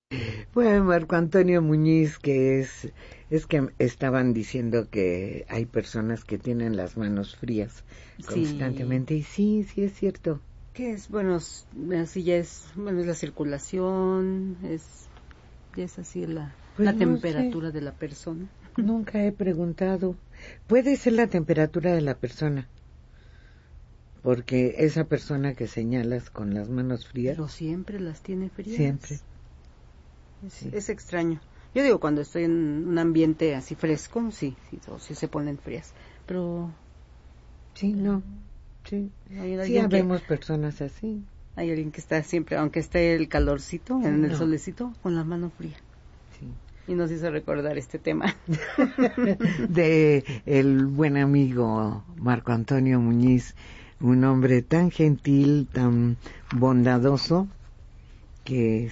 Fue Marco Antonio Muñiz, que es que estaban diciendo que hay personas que tienen las manos frías constantemente, y sí, sí es cierto. ¿Qué es? Bueno, así ya es, bueno, es la circulación, ya es así Pues la no temperatura sé, de la persona. nunca he preguntado. Puede ser la temperatura de la persona, porque esa persona que señalas con las manos frías. Pero siempre las tiene frías. Siempre. Es extraño. Yo digo, cuando estoy en un ambiente así fresco, sí se ponen frías. Pero Sí, no, sí. Sí, habemos personas así. Hay alguien que está siempre, aunque esté el calorcito, en el solecito, con la mano fría. Sí. Y nos hizo recordar este tema. De el buen amigo Marco Antonio Muñiz, un hombre tan gentil, tan bondadoso, que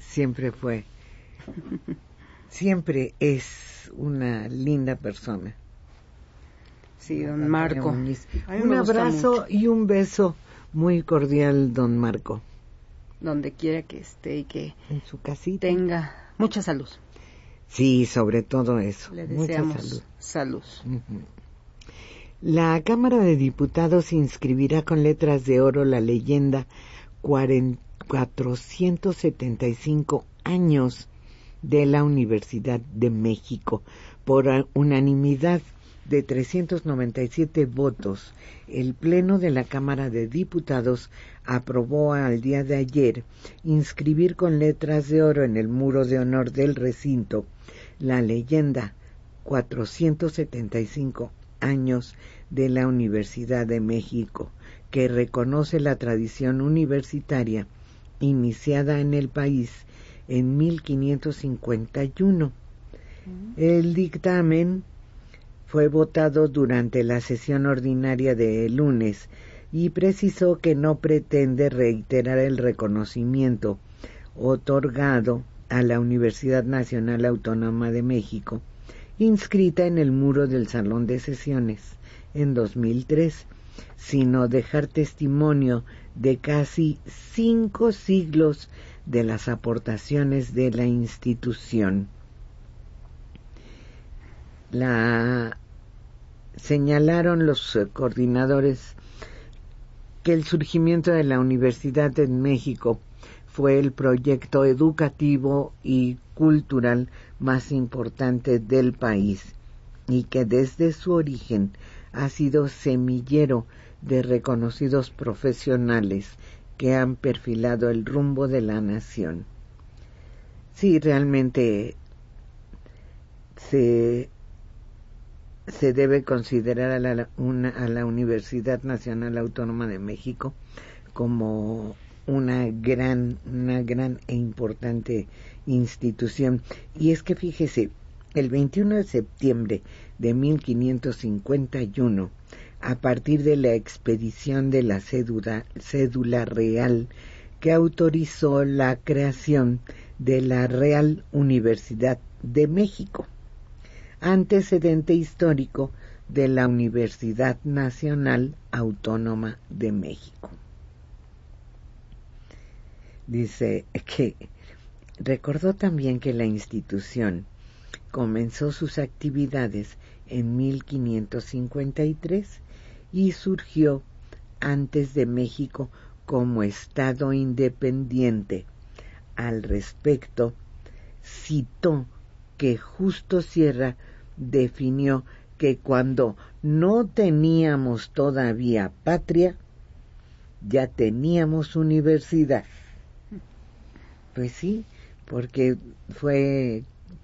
siempre es una linda persona. Sí, don Marco. Un abrazo y un beso muy cordial, don Marco. Donde quiera que esté y que en su casita tenga mucha salud. Sí, sobre todo eso. Le deseamos salud. Uh-huh. La Cámara de Diputados inscribirá con letras de oro la leyenda 475 años de la Universidad de México por unanimidad de 397 votos. El Pleno de la Cámara de Diputados aprobó al día de ayer inscribir con letras de oro en el muro de honor del recinto la leyenda 475 años de la Universidad de México, que reconoce la tradición universitaria iniciada en el país en 1551. El dictamen fue votado durante la sesión ordinaria de lunes y precisó que no pretende reiterar el reconocimiento otorgado a la Universidad Nacional Autónoma de México, inscrita en el muro del Salón de Sesiones en 2003, sino dejar testimonio de casi 5 siglos de las aportaciones de la institución. Señalaron los coordinadores que el surgimiento de la Universidad en México fue el proyecto educativo y cultural más importante del país y que desde su origen ha sido semillero de reconocidos profesionales que han perfilado el rumbo de la nación. Sí, realmente se debe considerar a la Universidad Nacional Autónoma de México como una gran e importante institución. Y es que fíjese, el 21 de septiembre de 1551, a partir de la expedición de la cédula real que autorizó la creación de la Real Universidad de México, antecedente histórico de la Universidad Nacional Autónoma de México. Dice que recordó también que la institución comenzó sus actividades en 1553 y surgió antes de México como Estado independiente. Al respecto, citó que Justo Sierra definió que cuando no teníamos todavía patria, ya teníamos universidad. Pues sí, porque fue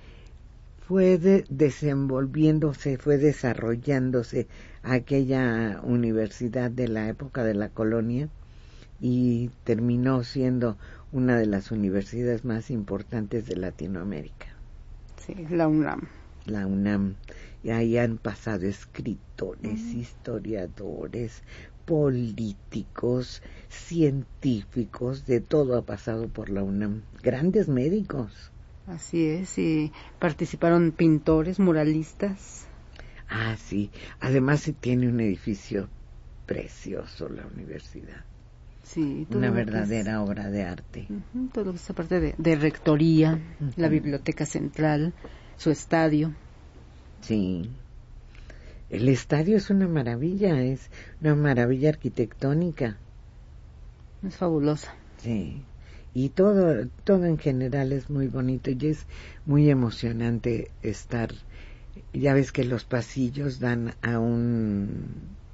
desenvolviéndose, fue desarrollándose aquella universidad de la época de la colonia y terminó siendo una de las universidades más importantes de Latinoamérica. Sí, la UNAM. La UNAM. Y ahí han pasado escritores, historiadores, políticos, científicos, de todo ha pasado por la UNAM. Grandes médicos. Así es, y participaron pintores, muralistas. Ah, sí. Además tiene un edificio precioso la universidad. Sí, una verdadera obra de arte. Todo lo que es aparte de rectoría, la biblioteca central, su estadio. Sí. El estadio es una maravilla arquitectónica. Es fabulosa. Sí. Y todo en general es muy bonito y es muy emocionante estar. Ya ves que los pasillos dan a un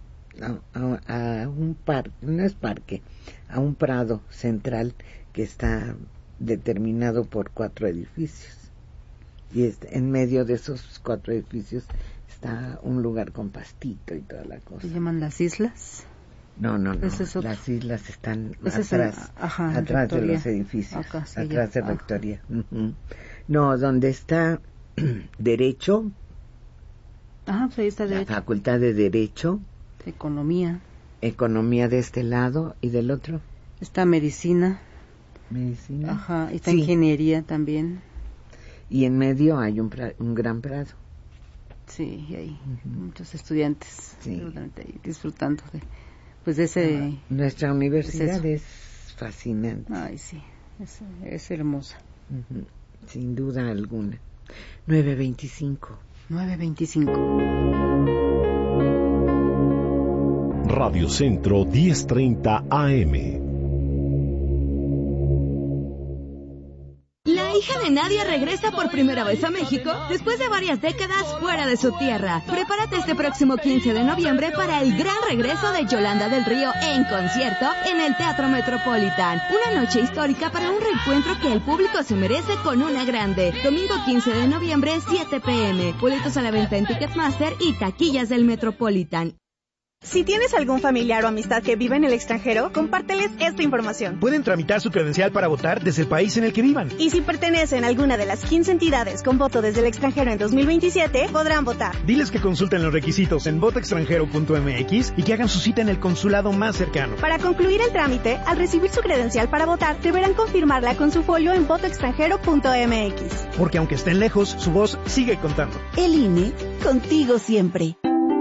parque, no es parque, a un prado central que está determinado por 4 edificios. Y en medio de esos 4 edificios está un lugar con pastito y toda la cosa. ¿Se llaman las islas? No. Las islas están atrás de los edificios, atrás de rectoría. No, donde está Derecho. Pues ahí está Derecho. La Facultad de Derecho. Economía De este lado y del otro. Está Medicina. Y está Ingeniería también. Y en medio hay un gran prado. Sí, y hay muchos estudiantes disfrutando de ese... Nuestra universidad es fascinante. Ay, sí, es hermosa. Sin duda alguna. 9:25. Radio Centro 1030 AM. La hija de Nadia regresa por primera vez a México después de varias décadas fuera de su tierra. Prepárate este próximo 15 de noviembre para el gran regreso de Yolanda del Río en concierto en el Teatro Metropolitan. Una noche histórica para un reencuentro que el público se merece con una grande. Domingo 15 de noviembre, 7 p.m. Boletos a la venta en Ticketmaster y taquillas del Metropolitan. Si tienes algún familiar o amistad que vive en el extranjero, compárteles esta información. Pueden tramitar su credencial para votar desde el país en el que vivan. Y si pertenecen a alguna de las 15 entidades con voto desde el extranjero en 2027, podrán votar. Diles que consulten los requisitos en votoextranjero.mx y que hagan su cita en el consulado más cercano. Para concluir el trámite, al recibir su credencial para votar, deberán confirmarla con su folio en votoextranjero.mx. Porque aunque estén lejos, su voz sigue contando. El INE, contigo siempre.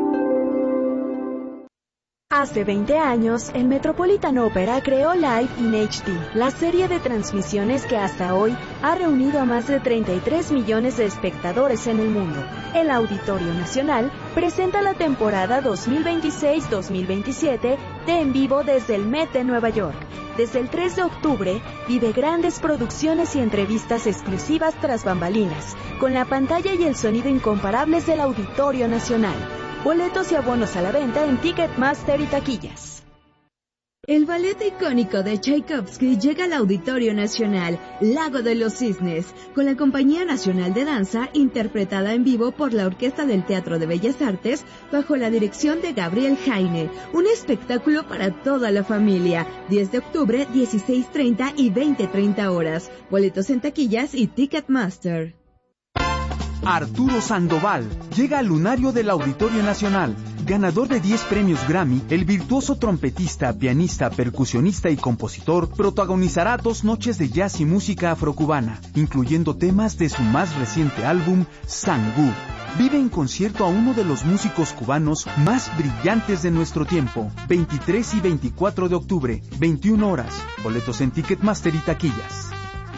Hace 20 años, el Metropolitan Opera creó Live in HD, la serie de transmisiones que hasta hoy ha reunido a más de 33 millones de espectadores en el mundo. El Auditorio Nacional presenta la temporada 2026-2027 de En Vivo desde el Met de Nueva York. Desde el 3 de octubre, vive grandes producciones y entrevistas exclusivas tras bambalinas, con la pantalla y el sonido incomparables del Auditorio Nacional. Boletos y abonos a la venta en Ticketmaster y taquillas. El ballet icónico de Tchaikovsky llega al Auditorio Nacional, Lago de los Cisnes, con la Compañía Nacional de Danza, interpretada en vivo por la Orquesta del Teatro de Bellas Artes, bajo la dirección de Gabriel Jaine. Un espectáculo para toda la familia. 10 de octubre, 16:30 y 20:30 horas. Boletos en taquillas y Ticketmaster. Arturo Sandoval llega al lunario del Auditorio Nacional. Ganador de 10 premios Grammy, el virtuoso trompetista, pianista, percusionista y compositor protagonizará 2 noches de jazz y música afrocubana, incluyendo temas de su más reciente álbum, Sangú. Vive en concierto a uno de los músicos cubanos más brillantes de nuestro tiempo. 23 y 24 de octubre, 21 horas. Boletos en Ticketmaster y taquillas.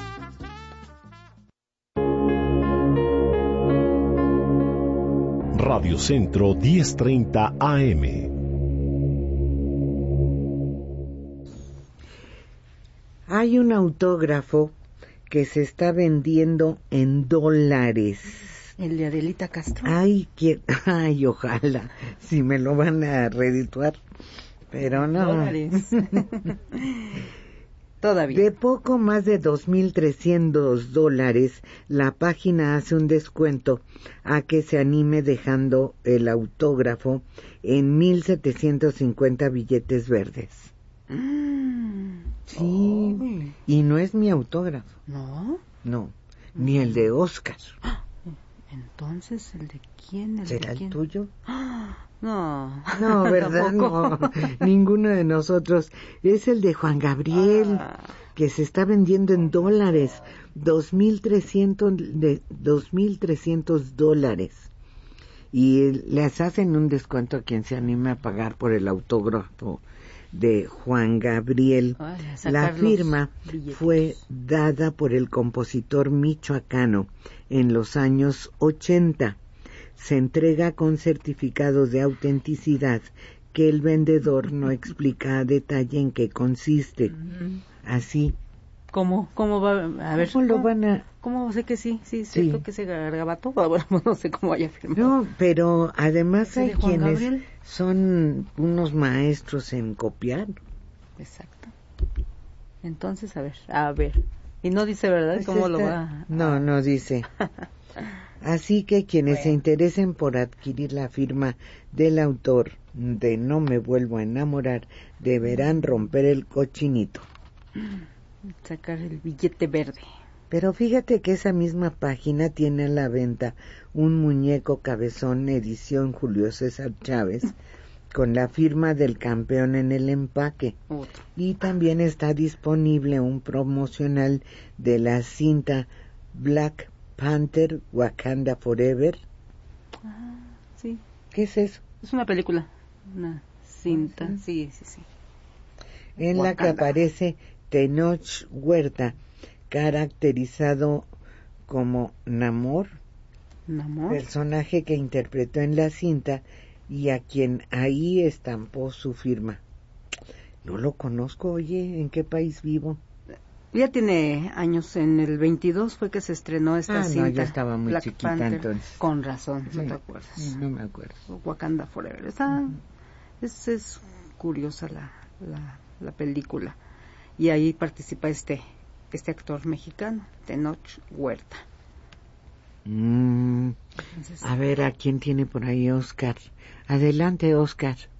Radio Centro 1030 AM. Hay un autógrafo que se está vendiendo en $. El de Adelita Castro. Ay, ojalá, si me lo van a redituar, pero no. $. Todavía. De poco más de $2,300, la página hace un descuento a que se anime dejando el autógrafo en 1,750 billetes verdes. Sí, y no es mi autógrafo. ¿No? No, ni el de Oscar. Entonces, ¿el de quién? ¿Será el tuyo? No. No, ¿verdad? No, ninguno de nosotros. Es el de Juan Gabriel, que se está vendiendo en $, $2,300. Y les hacen un descuento a quien se anime a pagar por el autógrafo de Juan Gabriel. La firma fue dada por el compositor michoacano en los años 80. Se entrega con certificado de autenticidad que el vendedor no explica a detalle en qué consiste. Así. ¿Cómo va? A ver, ¿cómo lo van a...? ¿Cómo sé que sí, siento que ese garabato, bueno, no sé cómo haya firmado. No, pero además hay quienes Gabriel son unos maestros en copiar. Exacto. Entonces, a ver. Y no dice, ¿verdad? Pues ¿cómo lo va? No dice. Así que quienes se interesen por adquirir la firma del autor de No me vuelvo a enamorar, deberán romper el cochinito. Sacar el billete verde. Pero fíjate que esa misma página tiene a la venta un muñeco cabezón edición Julio César Chávez con la firma del campeón en el empaque. Y también está disponible un promocional de la cinta Black Panther Wakanda Forever. Sí. ¿Qué es eso? Es una película, una cinta, sí. En Wakanda, la que aparece Tenoch Huerta, caracterizado como Namor, personaje que interpretó en la cinta y a quien ahí estampó su firma. No lo conozco, oye, ¿en qué país vivo? Ya tiene años, en el 22 fue que se estrenó esta cinta. No, yo estaba muy Black chiquita Panther, entonces. Con razón, ¿no te acuerdas? No me acuerdo. Wakanda Forever. Es curiosa la película. Y ahí participa este actor mexicano, Tenoch Huerta. Entonces, a ver, ¿a quién tiene por ahí Oscar? Adelante, Oscar.